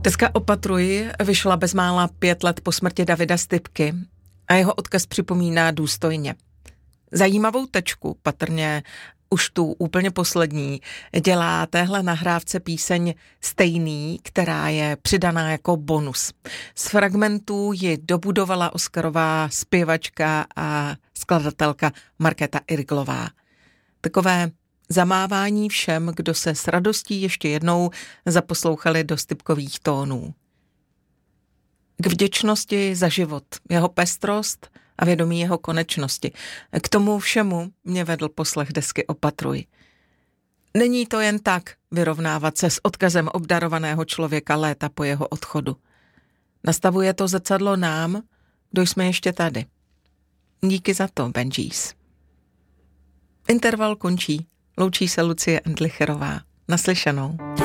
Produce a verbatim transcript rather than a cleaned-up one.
Deska Opatruj vyšla bezmála pět let po smrti Davida Stypky a jeho odkaz připomíná důstojně. Zajímavou tečku, patrně už tu úplně poslední, dělá téhle nahrávce píseň Stejný, která je přidaná jako bonus. Z fragmentů ji dobudovala oscarová zpěvačka a skladatelka Markéta Irglová. Takové zamávání všem, kdo se s radostí ještě jednou zaposlouchali do Stypkových tónů. K vděčnosti za život, jeho pestrost a vědomí jeho konečnosti. K tomu všemu mě vedl poslech desky Opatruj. Není to jen tak vyrovnávat se s odkazem obdarovaného člověka léta po jeho odchodu. Nastavuje to zrcadlo nám, kdo jsme ještě tady. Díky za to, Benjis. Interval končí. Loučí se Lucie Endlicherová. Naslyšenou.